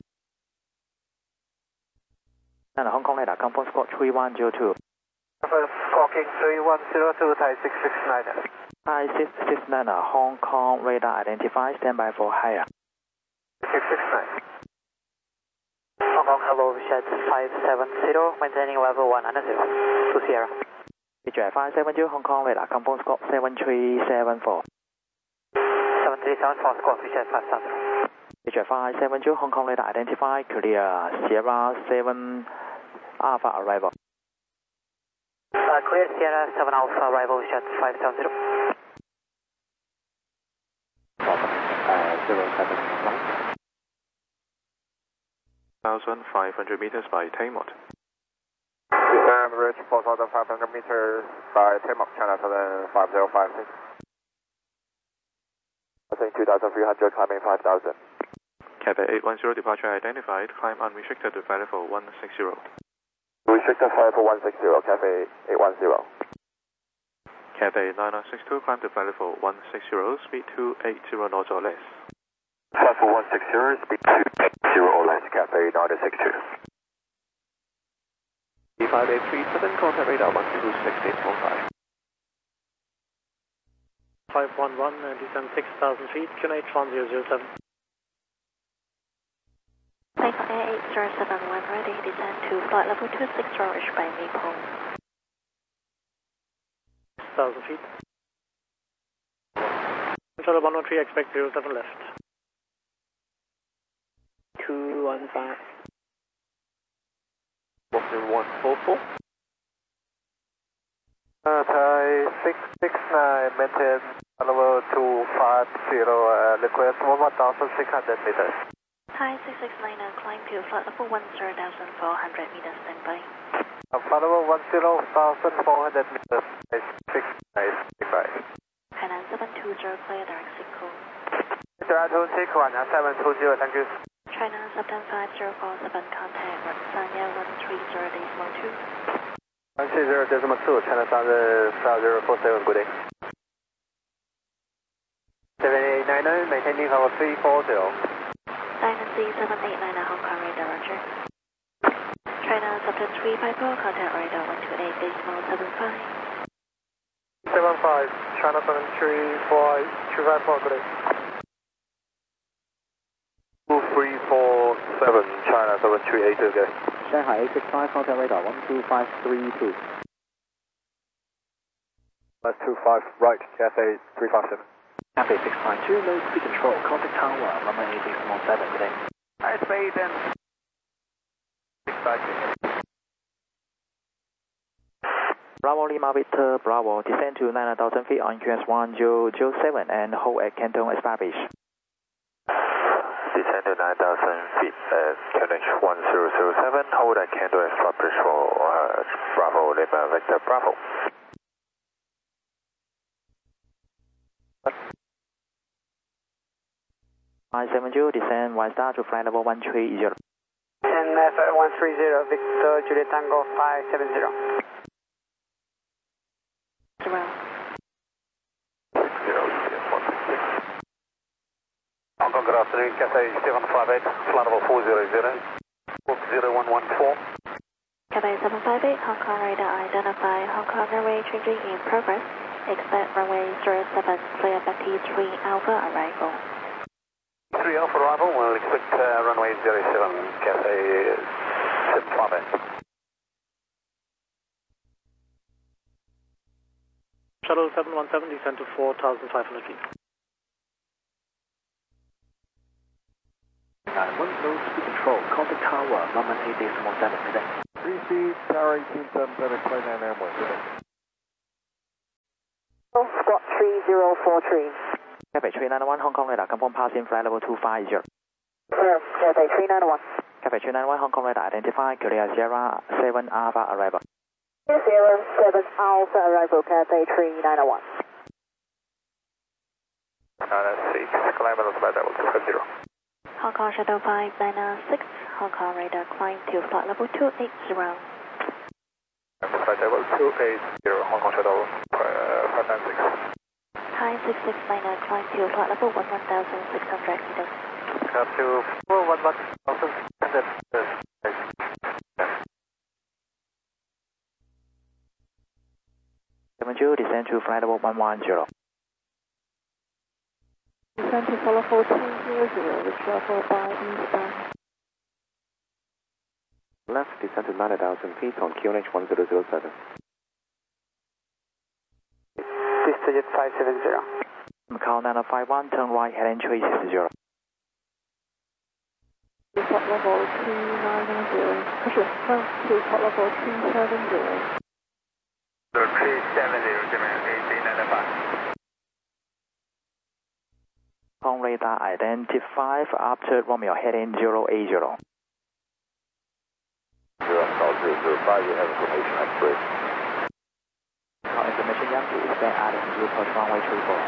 And Hong Kong radar, compound squawk three one zero two. Squawking three one zero two, Thai six six nine. Thai six six nine, Hong Kong radar identified, standby for higher. six six nine. Hong Kong, hello, Shed five seven zero, maintaining level one hundred zero, to Sierra. Roger, five seven zero, Hong Kong radar, compound squawk seven three seven four. seven three seven four, squawk Shed five seven zero. Roger, five seven zero, Hong Kong radar identified, clear, Sierra seven Alpha arrival. Uh, clear, Sierra seven Alpha arrival, Shed five seven zero. Uh, zero seven one. one thousand five hundred meters by Taymot. Descend reach four thousand five hundred meters by Taymot, China seven five zero five six. I think two thousand three hundred, climbing five thousand. Cathay eight one zero, departure identified, climb unrestricted to valley for one six zero. Restricted flight for one six zero, Cathay eight one zero. Cathay nine nine six two, climb to valley for one six zero, speed two eight zero knots or less. Flight for one six zero, speed two eight zero or less, Cathay nine six two. five eight three seven, contact radar one two six eight four five. five one one, uh, descend six thousand feet, Q N H one zero zero seven. Bangkok Air eight zero seven one, ready, descend to flight level two six zero, reached by Maple. six thousand feet. Control one one three, expect zero seven left. two one five. Boston one four four. Uh, Thai six six nine, maintain level two five zero, uh, request one thousand six hundred meters. Thai six six nine, climb to flight level one zero thousand four hundred meters, standby. Uh, flight level one zero thousand four hundred meters, six nine, standby. Hainan seven two zero, clear direct circle. China two six one, seven two zero, thank you. China September five zero four seven, contact Sanya one three zero decimal two. one three zero decimal two, China five zero four seven, good day. seven eight nine nine, maintaining level three four zero. Dynasty seven eight nine, Hong Kong radar, roger. China September three five four, contact radar one two eight decimal seven five. seven five, China seven three four, two five four, good day. two three four seven, China seven three eight two, good day. Shanghai eight six five, contact radar one two five three two. That's two five, right, Cathay three five seven. Cathay six five two, low speed control, contact tower, runway eight decimal seven, good day. High speed and six five two. Bravo Lima Victor Bravo, descend to nine thousand feet on Q S one zero zero seven and hold at Canton established. Descend to nine thousand feet at Q N H one zero zero seven, hold at Canton established for uh, Bravo Lima Victor Bravo. five seven zero, descend one star to flight level one three zero. And F one three zero, Victor Juliet Tango five seven zero. Zero. Hong Kong, good afternoon, Cathay seven five eight, flight level four zero zero, book zero one one four. Cathay seven five eight, Hong Kong radar identify, Hong Kong runway changing in progress. Expect runway zero seven, clear back T three Alpha arrival. three Alpha arrival, we'll expect uh, runway zero seven, Cathay seven five eight. Shuttle seven one seven, descend to four thousand five hundred feet. One low speed control, contact tower, runway eight decimal seven, good day. three C, Tower eighteen seven Zeta, twenty-nine Airborne. Squawk three zero four three. Cathay three nine one, Hong Kong radar, confirm passing flight level two five zero. Sir, Cathay three nine one. Cathay three nine one, Hong Kong radar, identify Korea Sierra seven Alpha arrival. Sierra seven Alpha arrival, Cathay three nine one. nine six, climb on flight level two five zero. Hong Kong Shadow five nine six, Hong Kong radar, climb to flight level two eight zero. Flight level two eight zero, Hong Kong Shadow five nine six. Hi six six nine, climb to flight level one one thousand six hundred meters. Up to four one one thousand six hundred. seven two, descend to flight level one one zero. Descend to follow four two zero zero, which level by eastbound. Left, descend to nine thousand feet on Q N H one zero zero seven. This digit five seven zero. Macau nine five one, turn right, heading three six zero. Default level three nine zero. Caution, climb to default level three seven zero. three seven zero, eighteen nine five. Hong Kong radar identified after Romeo heading zero eight zero. zero zero zero five, you have information at bridge. Our information Yankee is back at Newport runway three four.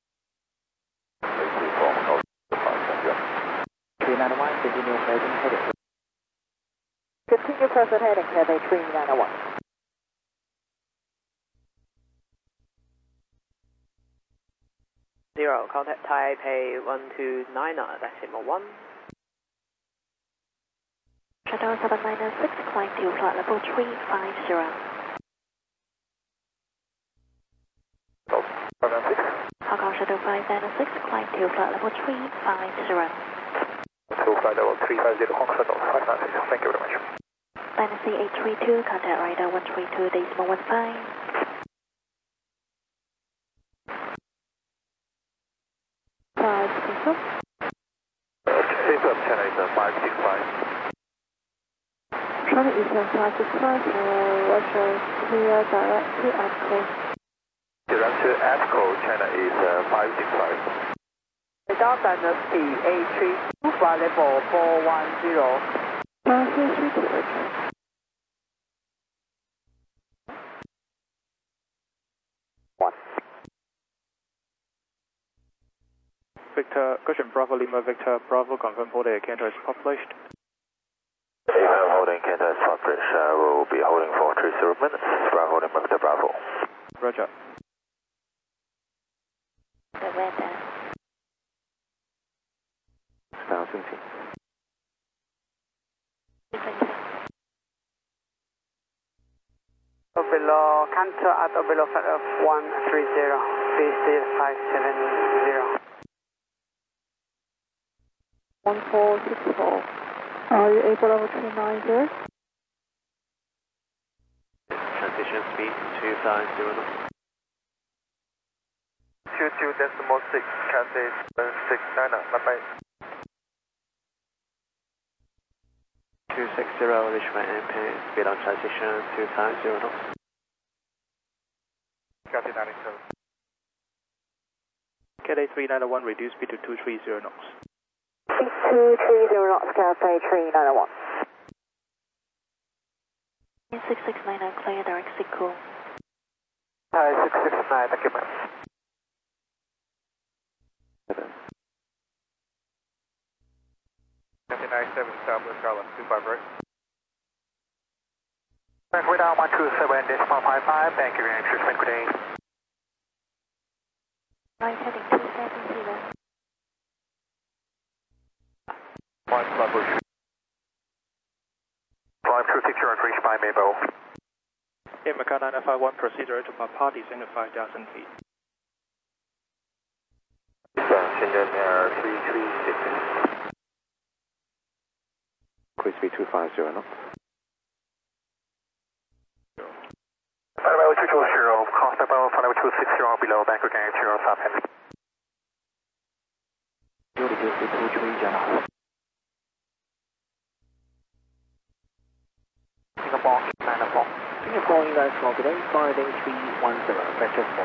three four, Hong Kong, thank you. three nine one, continue present heading. Continue present heading, Cathay three nine one. Zero, contact Taipei one two nine, decimal one. Shadow seven nine six, climb to flight level three five zero. five nine six. Hong Kong Shadow five nine six, climb to flight level three five zero. To flight level three five zero, Hong Kong Shadow five nine six, thank you very much. Dynasty eight three two, contact radar one three two, decimal one five. five six five. Chase up China is five six five. China Eastern five six five, Russia clear direct to ATCO. Direct to ATCO, China is five six five. Radar Dynasty eight three two, flight level four one zero. five three three two, okay. Victor, Cushion Bravo Lima, Victor Bravo, confirm holding Cantor is published. Even holding Cantor is published, uh, we'll be holding for three zero minutes. Bravo Lima, Victor Bravo. Roger. The weather. Thousand feet. Below Cantor at or below flight of one three zero, base five seven zero. one four six four. Are you able over two nine zero? Transition speed two five zero. two two decimal six, Cathay seven six nine, bye bye. two six zero, Richmond Airplane, speed on transition two five zero knots. Cathay nine seven. Cathay three nine one, reduce speed to two three zero knots. two three zero knots, Cathay three nine one. six six nine, clear direct signal. Hi, six six nine, thank you, ma'am. Cathay nine seven, Southwest Charlotte, two five right. Back way down one two seven, decimal five five, thank you very much, Richmond, good day. Right heading two seven zero. One level. Climb through picture and reach by Mabo. In Macau nine five one, procedure to Papa, descend to five thousand feet. Shenzhen Air three three six. Cruise speed two five zero knots. Flight level two two zero, contact level flight level two six zero below, Bangkok Air zero seven. You reduce to two three zero knots. Singapore nine four. guys, small today, five eight three one zero, press